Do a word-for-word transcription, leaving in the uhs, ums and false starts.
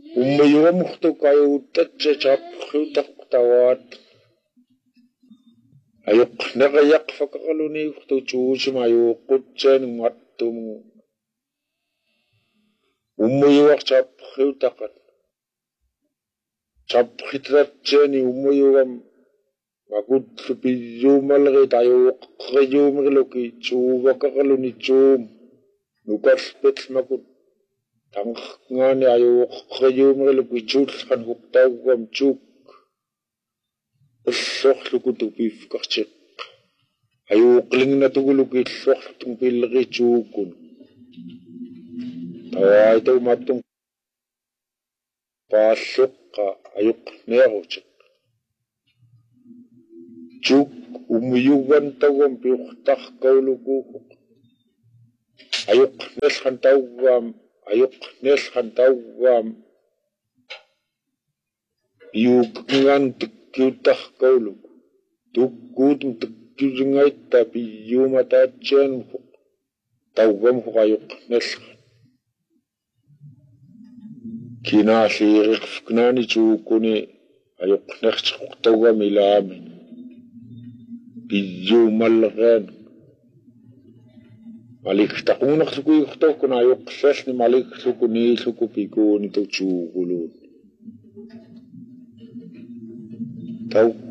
ummayuamurtu kayuuttatsa chapkhutaqtawaat ayuq naqayaqfaqaqaluni urtu chuusima ayuuqqutsaani mattumu ummayuaq chapkhutaqat chapkhitratsaani ummayuam wakutlu piyuumalgit ayuuqqriyuumirluki chuuvaqaqaluni chuum nukalpetmakut tangngani ayuuqqriyuumirluki chuullqan huqtauwam chuuk illuqlukutu piifqarchiq ayuuqqlingnatuguluki illuqlutung pilleri chuukun tawaitau mattung paalluqqa ayuqneeruchiq chuuk umuyuwantauwam piuqtarkaulukuuq ayuqnellqantauwam ayuqnellqantauwam piuqngan tikkiutarkauluk tukkuutum tikkiuringaitta piyuumataatsianuq tauwam huq ayuqnellqan kinaalliiriqfuknaani chuukuni ayuqnerchiquqtauwam ilaamin piyuumallerean maliktaquunarluku iqtorkuna ayuqqllalni malikluku niilluku pikuuni tuchuuguluun tau